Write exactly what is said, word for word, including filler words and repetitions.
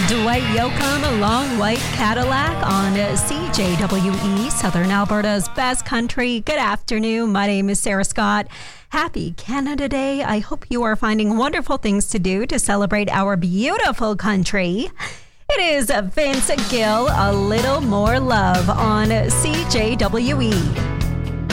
Dwight Yoakam, a long white Cadillac on C J W E, Southern Alberta's best country. Good afternoon. My name is Sarah Scott. Happy Canada Day. I hope you are finding wonderful things to do to celebrate our beautiful country. It is Vince Gill, A Little More Love on C J W E.